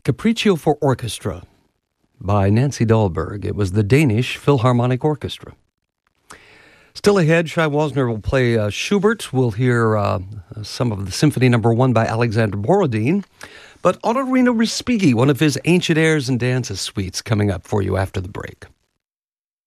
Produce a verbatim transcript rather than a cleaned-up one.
Capriccio for Orchestra by Nancy Dahlberg. It was the Danish Philharmonic Orchestra. Still ahead, Shai Wasner will play uh, Schubert. We'll hear uh, some of the Symphony Number One by Alexander Borodin. But Ottorino Respighi, one of his ancient airs and dances suites, coming up for you after the break.